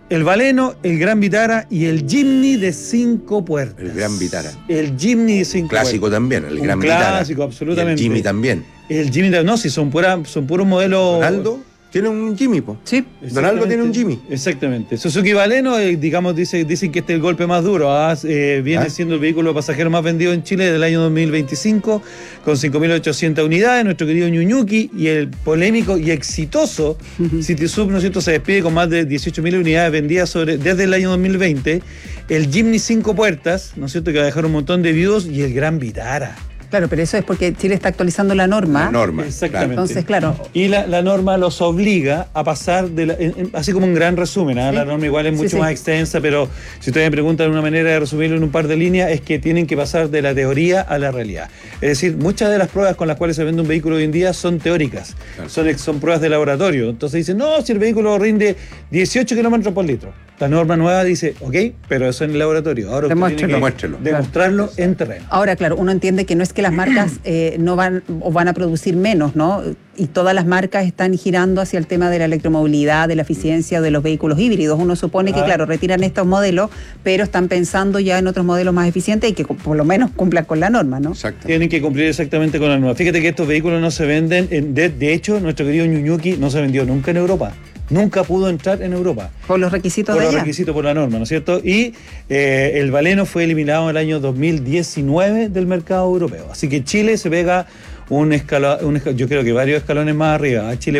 el Baleno, el Gran Vitara y el Jimny de 5 puertas. El Gran Vitara. El Jimny de 5 puertas. Clásico también, el Gran Vitara. Clásico, absolutamente. Y el Jimmy también. El Jimmy, no, si son puros modelos. Ronaldo tiene un Jimmy, po. Sí. Donaldo tiene un Jimmy. Exactamente. Suzuki Baleno, digamos, dicen que este es el golpe más duro. Viene siendo el vehículo pasajero más vendido en Chile del año 2025, con 5.800 unidades. Nuestro querido Ñuñuki y el polémico y exitoso City Sub, ¿no es cierto?, se despide con más de 18.000 unidades vendidas desde el año 2020. El Jimny 5 puertas, ¿no es cierto?, que va a dejar un montón de views, y el Gran Vitara. Claro, pero eso es porque Chile está actualizando la norma. La norma. Exactamente. Entonces, claro. Y la norma los obliga a pasar, así como un gran resumen. La norma igual es mucho más extensa, pero si ustedes me preguntan una manera de resumirlo en un par de líneas, es que tienen que pasar de la teoría a la realidad. Es decir, muchas de las pruebas con las cuales se vende un vehículo hoy en día son teóricas, son pruebas de laboratorio. Entonces dicen, no, si el vehículo rinde 18 kilómetros por litro. La norma nueva dice, ok, pero eso en el laboratorio. Ahora usted tiene que demostrarlo en terreno. Ahora, claro, uno entiende que no es que las marcas no van a producir menos, ¿no? Y todas las marcas están girando hacia el tema de la electromovilidad, de la eficiencia de los vehículos híbridos. Uno supone que, claro, retiran estos modelos, pero están pensando ya en otros modelos más eficientes y que por lo menos cumplan con la norma, ¿no? Exacto. Tienen que cumplir exactamente con la norma. Fíjate que estos vehículos no se venden, de hecho, nuestro querido Ñuñuki no se vendió nunca en Europa. Nunca pudo entrar en Europa. Por los requisitos de allá. Por los requisitos, por la norma, ¿no es cierto? Y el Baleno fue eliminado en el año 2019 del mercado europeo. Así que Chile se pega un escalón, yo creo que varios escalones más arriba. Chile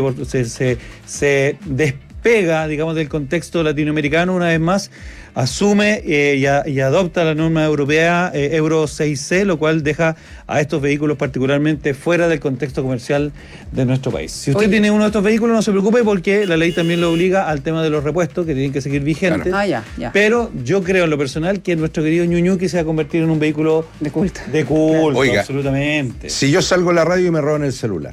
se despega, digamos, del contexto latinoamericano una vez más, asume y adopta la norma europea Euro 6C, lo cual deja a estos vehículos particularmente fuera del contexto comercial de nuestro país. Si usted tiene uno de estos vehículos, no se preocupe, porque la ley también lo obliga al tema de los repuestos, que tienen que seguir vigentes. Claro. Ya. Pero yo creo en lo personal que nuestro querido Ñuñuki se va a convertir en un vehículo de culto. Oiga, absolutamente. Si yo salgo a la radio y me roban el celular.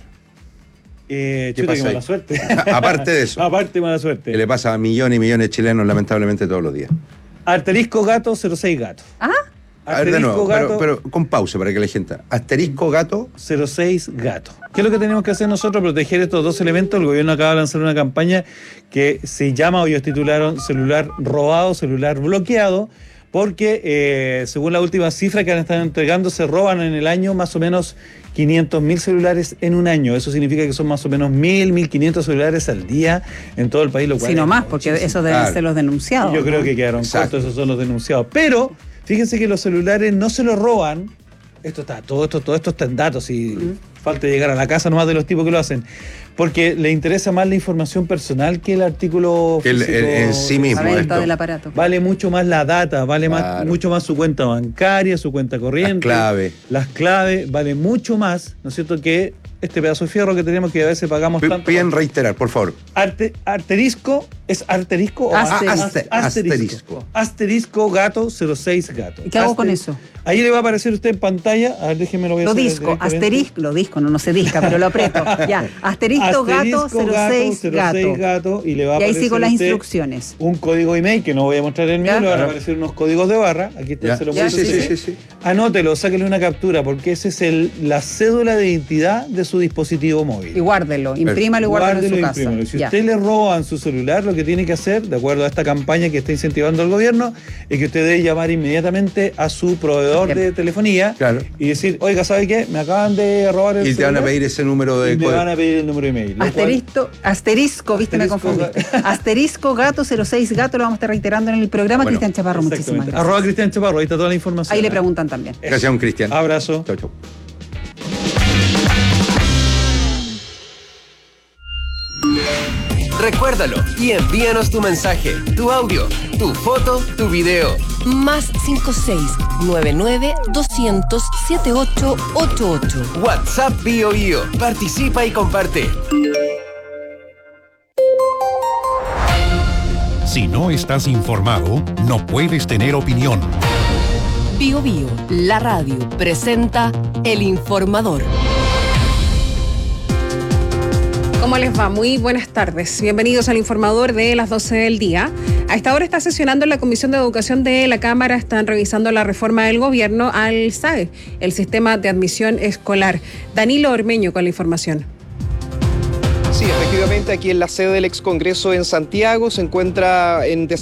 Qué mala suerte. Aparte de eso. Aparte mala suerte. Que le pasa a millones y millones de chilenos, lamentablemente, todos los días. Asterisco gato 06 gato. A ver, de nuevo, pero con pausa para que la gente. Asterisco gato 06 gato. ¿Qué es lo que tenemos que hacer nosotros? Proteger estos dos elementos. El gobierno acaba de lanzar una campaña que se llama, o ellos titularon, celular robado, celular bloqueado, porque según la última cifra que han estado entregando, se roban en el año más o menos 500.000 celulares en un año. Eso significa que son más o menos 1.500 celulares al día en todo el país, lo cual sí, no más, porque esos deben ser los denunciados. Yo creo que quedaron cortos, esos son los denunciados. Pero fíjense que los celulares no se los roban. Todo esto está en datos y falta llegar a la casa nomás de los tipos que lo hacen. Porque le interesa más la información personal que el artículo físico en sí mismo. La venta del aparato. Vale mucho más la data, mucho más su cuenta bancaria, su cuenta corriente. Las claves, vale mucho más, ¿no es cierto?, que este pedazo de fierro que tenemos, que a veces pagamos tanto. Bien reiterar, por favor. Asterisco, ¿es asterisco o asterisco? Asterisco gato 06 gato. ¿Y qué hago con eso? Ahí le va a aparecer usted en pantalla. A ver, déjeme lo voy a hacer. Lo disco, no se disca, pero lo aprieto. Ya, asterisco gato 06 gato. Y le va a y ahí aparecer sigo las instrucciones. un código email que no voy a mostrar en el mío, le van a aparecer unos códigos de barra. Aquí está, se lo puedo decir. Sí. Anótelo, sáquele una captura, porque ese es la cédula de identidad de su dispositivo móvil. Y guárdelo, imprímalo y guárdelo en su casa. Si usted le roban su celular, lo que tiene que hacer, de acuerdo a esta campaña que está incentivando el gobierno, es que usted debe llamar inmediatamente a su proveedor de telefonía y decir, oiga, ¿sabe qué? Me acaban de robar el celular. Y te van a pedir ese número de código. Te van a pedir el número de email. Asterisco, viste, me confundí. Asterisco gato 06 gato, lo vamos a estar reiterando en el programa. Cristian Chaparro, muchísimas gracias. @Cristian Chaparro, ahí está toda la información. Ahí le preguntan también. Gracias, un Cristian. Abrazo. Chau. Recuérdalo y envíanos tu mensaje, tu audio, tu foto, tu video. Más 56-99-200-7888. WhatsApp Bio. Participa y comparte. Si no estás informado, no puedes tener opinión. Bio, la radio, presenta El Informador. ¿Cómo les va? Muy buenas tardes. Bienvenidos al Informador de las 12 del día. A esta hora está sesionando en la Comisión de Educación de la Cámara. Están revisando la reforma del gobierno al SAE, el Sistema de Admisión Escolar. Danilo Ormeño con la información. Sí, efectivamente, aquí en la sede del ex Congreso en Santiago se encuentra en